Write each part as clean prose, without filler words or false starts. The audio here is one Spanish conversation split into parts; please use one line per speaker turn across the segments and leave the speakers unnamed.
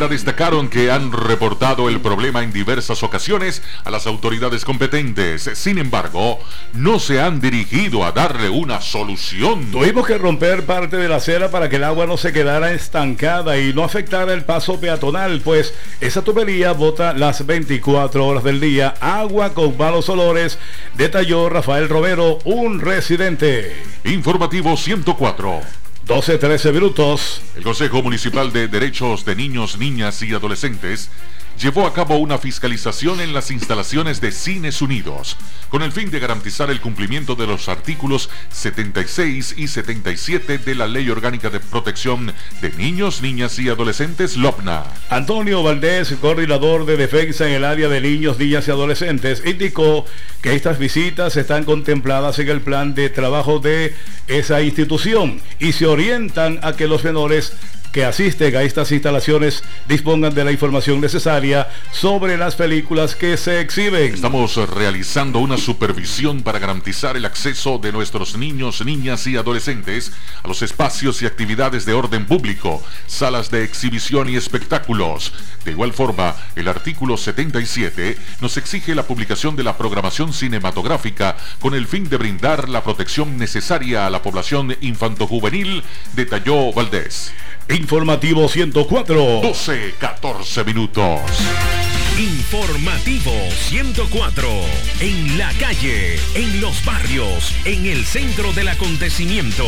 Hacienda destacaron que han reportado el problema en diversas ocasiones a las autoridades competentes. Sin embargo, no se han dirigido a darle una solución.
Tuvimos que romper parte de la acera para que el agua no se quedara estancada y no afectara el paso peatonal, pues esa tubería bota las 24 horas del día agua con malos olores, detalló Rafael Romero, un residente.
Informativo 104.
12:13 minutos.
El Consejo Municipal de Derechos de Niños, Niñas y Adolescentes llevó a cabo una fiscalización en las instalaciones de Cines Unidos, con el fin de garantizar el cumplimiento de los artículos 76 y 77 de la Ley Orgánica de Protección de Niños, Niñas y Adolescentes, LOPNA.
Antonio Valdés, coordinador de defensa en el área de niños, niñas y adolescentes, indicó que estas visitas están contempladas en el plan de trabajo de esa institución y se orientan a que los menores que asisten a estas instalaciones dispongan de la información necesaria sobre las películas que se exhiben.
Estamos realizando una supervisión para garantizar el acceso de nuestros niños, niñas y adolescentes a los espacios y actividades de orden público, salas de exhibición y espectáculos. De igual forma, el artículo 77 nos exige la publicación de la programación cinematográfica con el fin de brindar la protección necesaria a la población infantojuvenil, detalló Valdés.
Informativo 104.
12:14 minutos.
Informativo 104. En la calle, en los barrios, en el centro del acontecimiento.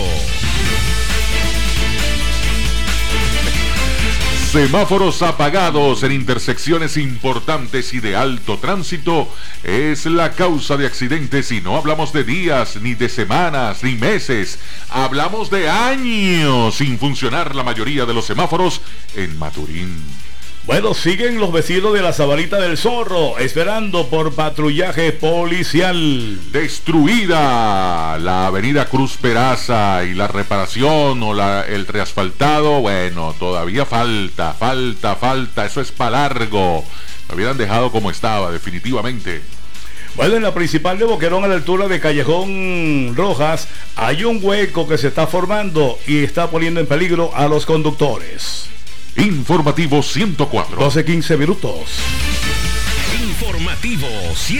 Semáforos apagados en intersecciones importantes y de alto tránsito es la causa de accidentes, y no hablamos de días, ni de semanas, ni meses. Hablamos de años sin funcionar la mayoría de los semáforos en Maturín.
Bueno, siguen los vecinos de la Sabanita del Zorro esperando por patrullaje policial.
Destruida la avenida Cruz Peraza y la reparación o el reasfaltado, bueno, todavía falta, eso es para largo. Lo hubieran dejado como estaba, definitivamente.
Bueno, en la principal de Boquerón, a la altura de Callejón Rojas, hay un hueco que se está formando y está poniendo en peligro a los conductores.
Informativo 104.
12:15 minutos.
Informativo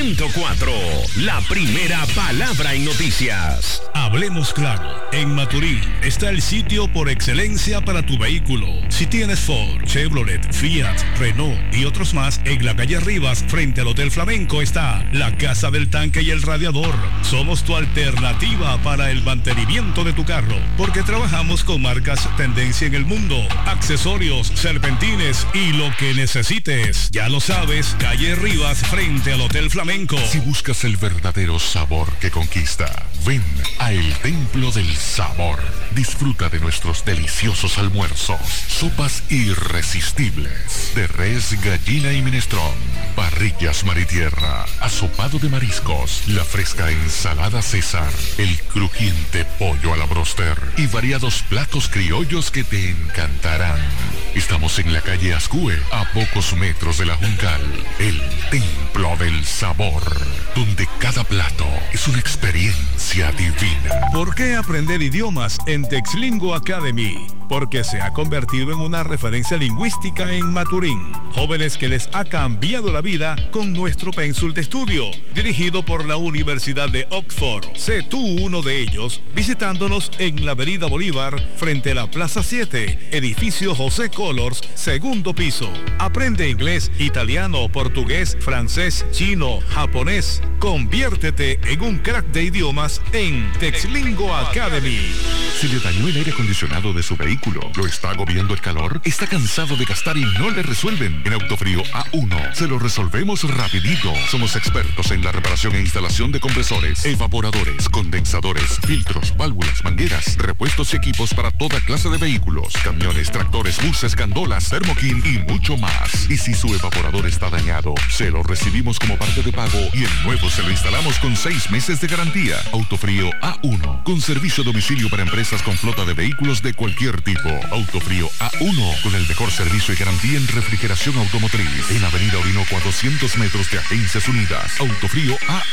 104. La primera palabra en noticias.
Hablemos claro. En Maturín está el sitio por excelencia para tu vehículo. Si tienes Ford, Chevrolet, Fiat, Renault y otros más, en la calle Rivas, frente al Hotel Flamenco, está la Casa del Tanque y el Radiador. Somos tu alternativa para el mantenimiento de tu carro, porque trabajamos con marcas tendencia en el mundo, accesorios, serpentines y lo que necesites. Ya lo sabes, calle Rivas, frente al Hotel Flamenco.
Si buscas el verdadero sabor que conquista, ven a El Templo del Sabor. Disfruta de nuestros deliciosos almuerzos, sopas irresistibles de res, gallina y minestrón, parrillas mar y tierra, asopado de mariscos, la fresca ensalada César, el crujiente pollo a la broster y variados platos criollos que te encantarán. Estamos en la calle Ascue, a pocos metros de la Juncal. El Templo del Sabor, donde cada plato es una experiencia divina.
¿Por qué aprender idiomas en Texlingo Academy? Porque se ha convertido en una referencia lingüística en Maturín. Jóvenes que les ha cambiado la vida con nuestro pénsul de estudio, dirigido por la Universidad de Oxford. Sé tú uno de ellos, visitándonos en la Avenida Bolívar, frente a la Plaza 7, edificio José Colors, segundo piso. Aprende inglés, italiano, portugués, francés, chino, japonés. Conviértete en un crack de idiomas en Texlingo Academy.
Si le dañó el aire acondicionado de su vehículo, lo está agobiando el calor, está cansado de gastar y no le resuelven, en Autofrío A1 se lo resolvemos rapidito. Somos expertos en la reparación e instalación de compresores, evaporadores, condensadores, filtros, válvulas, mangueras, repuestos y equipos para toda clase de vehículos, camiones, tractores, buses, gandolas, Thermokin y mucho más. Y si su evaporador está dañado, se lo recibimos como parte de pago y el nuevo se lo instalamos con 6 meses de garantía. Autofrío A1, con servicio a domicilio para empresas con flota de vehículos de cualquier tipo. Autofrío A1, con el mejor servicio y garantía en refrigeración automotriz. En Avenida Orinoco, a 200 metros de Agencias Unidas. Autofrío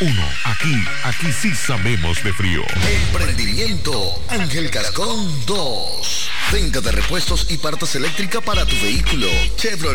A1. Aquí sí sabemos de frío.
Emprendimiento Ángel Cascón 2. Venta de repuestos y partes eléctricas para tu vehículo. Chevrolet.